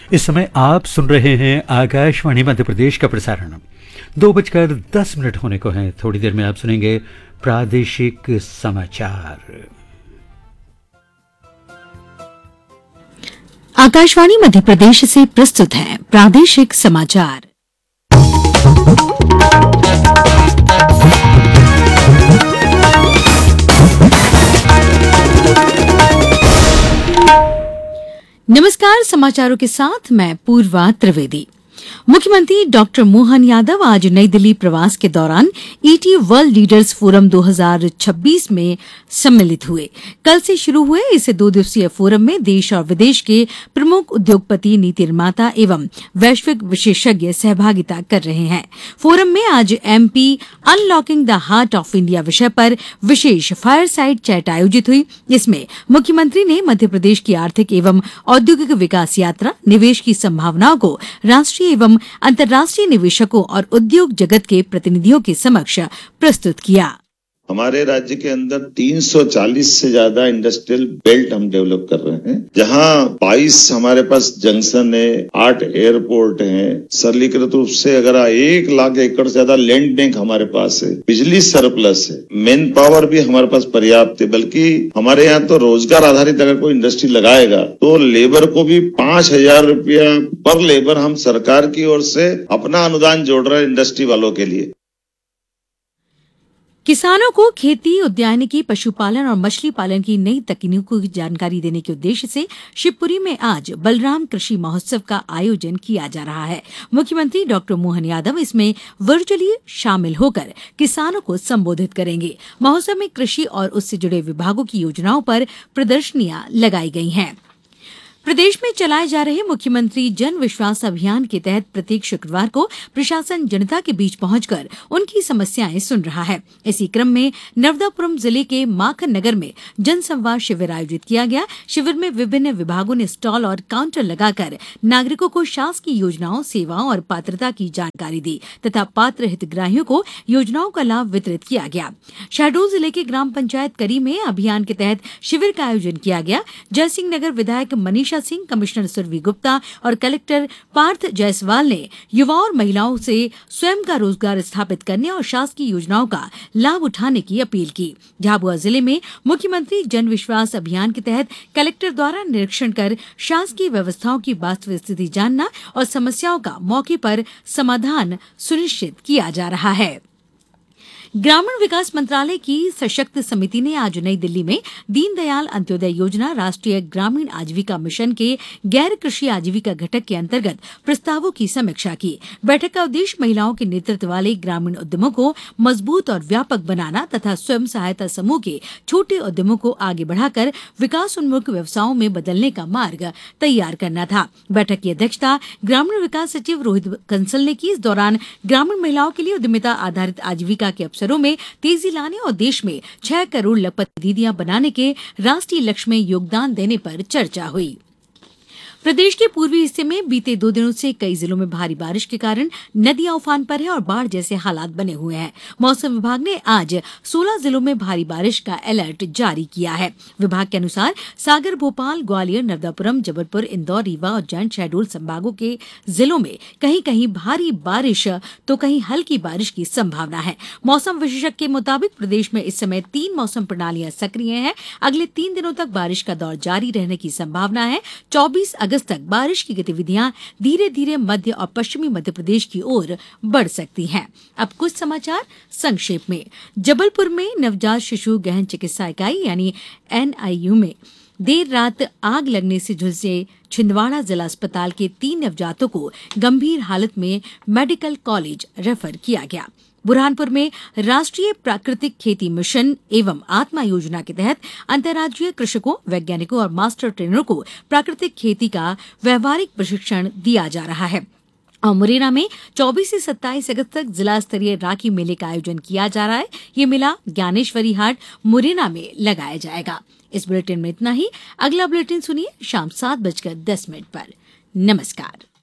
इस समय आप सुन रहे हैं आकाशवाणी मध्य प्रदेश का प्रसारण। 2:10 होने को हैं। थोड़ी देर में आप सुनेंगे प्रादेशिक समाचार। आकाशवाणी मध्य प्रदेश से प्रस्तुत है प्रादेशिक समाचार। नमस्कार, समाचारों के साथ मैं पूर्वा त्रिवेदी। मुख्यमंत्री डॉक्टर मोहन यादव आज नई दिल्ली प्रवास के दौरान ईटी वर्ल्ड लीडर्स फोरम 2026 में सम्मिलित हुए। कल से शुरू हुए इस 2 दिवसीय फोरम में देश और विदेश के प्रमुख उद्योगपति, नीति निर्माता एवं वैश्विक विशेषज्ञ सहभागिता कर रहे हैं। फोरम में आज MP unlocking the heart of India विषय पर विशेष फायरसाइड चैट आयोजित हुई। इसमें मुख्यमंत्री ने मध्य प्रदेश की आर्थिक एवं औद्योगिक विकास यात्रा, निवेश की संभावनाओं को राष्ट्रीय एवं अंतर्राष्ट्रीय निवेशकों और उद्योग जगत के प्रतिनिधियों के समक्ष प्रस्तुत किया। हमारे राज्य के अंदर 340 से ज्यादा इंडस्ट्रियल बेल्ट हम डेवलप कर रहे हैं, जहां 22 हमारे पास जंक्शन है, 8 एयरपोर्ट हैं। सरलीकृत रूप से अगर 1 लाख एकड़ से ज्यादा लैंड बैंक हमारे पास है, बिजली सरप्लस है, मैन पावर भी हमारे पास पर्याप्त है। बल्कि हमारे यहाँ तो रोजगार आधारित अगर कोई इंडस्ट्री लगाएगा तो लेबर को भी 5,000 रुपया पर लेबर हम सरकार की ओर से अपना अनुदान जोड़ रहे हैं इंडस्ट्री वालों के लिए। किसानों को खेती, उद्यानिकी, पशुपालन और मछली पालन की नई तकनीकों की जानकारी देने के उद्देश्य से शिवपुरी में आज बलराम कृषि महोत्सव का आयोजन किया जा रहा है। मुख्यमंत्री डॉक्टर मोहन यादव इसमें वर्चुअली शामिल होकर किसानों को संबोधित करेंगे। महोत्सव में कृषि और उससे जुड़े विभागों की योजनाओं पर प्रदर्शनियां लगाई गई हैं। प्रदेश में चलाए जा रहे मुख्यमंत्री जन विश्वास अभियान के तहत प्रत्येक शुक्रवार को प्रशासन जनता के बीच पहुंचकर उनकी समस्याएं सुन रहा है। इसी क्रम में नर्मदापुरम जिले के माखन नगर में जनसंवाद शिविर आयोजित किया गया। शिविर में विभिन्न विभागों ने स्टॉल और काउंटर लगाकर नागरिकों को शासकीय योजनाओं, सेवाओं और पात्रता की जानकारी दी तथा पात्र हितग्राहियों को योजनाओं का लाभ वितरित किया गया। शहडोल जिले के ग्राम पंचायत करी में अभियान के तहत शिविर का आयोजन किया गया। जयसिंह नगर विधायक मनीषा सिंह, कमिश्नर सुरभि गुप्ता और कलेक्टर पार्थ जायसवाल ने युवाओं और महिलाओं से स्वयं का रोजगार स्थापित करने और शासकीय योजनाओं का लाभ उठाने की अपील की। झाबुआ जिले में मुख्यमंत्री जन विश्वास अभियान के तहत कलेक्टर द्वारा निरीक्षण कर शासकीय व्यवस्थाओं की वास्तविक स्थिति जानना और समस्याओं का मौके पर समाधान सुनिश्चित किया जा रहा है। ग्रामीण विकास मंत्रालय की सशक्त समिति ने आज नई दिल्ली में दीनदयाल अंत्योदय योजना, राष्ट्रीय ग्रामीण आजीविका मिशन के गैर कृषि आजीविका घटक के अंतर्गत प्रस्तावों की समीक्षा की। बैठक का उद्देश्य महिलाओं के नेतृत्व वाले ग्रामीण उद्यमों को मजबूत और व्यापक बनाना तथा स्वयं सहायता समूह के छोटे उद्यमों को आगे बढ़ाकर विकास उन्मुख व्यवसायों में बदलने का मार्ग तैयार करना था। बैठक की अध्यक्षता ग्रामीण विकास सचिव रोहित कंसल ने की। इस दौरान ग्रामीण महिलाओं के लिए उद्यमिता आधारित आजीविका के अवसरों में तेजी लाने और देश में 6 करोड़ लखपति दीदियां बनाने के राष्ट्रीय लक्ष्य में योगदान देने पर चर्चा हुई। प्रदेश के पूर्वी हिस्से में बीते 2 दिनों से कई जिलों में भारी बारिश के कारण नदियां उफान पर है और बाढ़ जैसे हालात बने हुए हैं। मौसम विभाग ने आज 16 जिलों में भारी बारिश का अलर्ट जारी किया है। विभाग के अनुसार सागर, भोपाल, ग्वालियर, नर्मदापुरम, जबलपुर, इंदौर, रीवा और उज्जैन, शहडोल संभागों के जिलों में कहीं कहीं भारी बारिश तो कहीं हल्की बारिश की संभावना है। मौसम विशेषज्ञ के मुताबिक प्रदेश में इस समय 3 मौसम प्रणालियां सक्रिय हैं। अगले 3 दिनों तक बारिश का दौर जारी रहने की संभावना है। 24 अगस्त तक बारिश की गतिविधियां धीरे धीरे मध्य और पश्चिमी मध्य प्रदेश की ओर बढ़ सकती हैं। अब कुछ समाचार संक्षेप में। जबलपुर में नवजात शिशु गहन चिकित्सा इकाई यानी NIU में देर रात आग लगने से झुलसे छिंदवाड़ा जिला अस्पताल के 3 नवजातों को गंभीर हालत में मेडिकल कॉलेज रेफर किया गया। बुरहानपुर में राष्ट्रीय प्राकृतिक खेती मिशन एवं आत्मा योजना के तहत अंतर्राज्यीय कृषकों, वैज्ञानिकों और मास्टर ट्रेनरों को प्राकृतिक खेती का व्यावहारिक प्रशिक्षण दिया जा रहा है। और मुरैना में 24 से 27 अगस्त तक जिला स्तरीय राखी मेले का आयोजन किया जा रहा है। ये मेला ज्ञानेश्वरी हाट मुरैना में लगाया जाएगा। इस बुलेटिन में इतना ही। अगला बुलेटिन सुनिए शाम 7:10 पर। नमस्कार।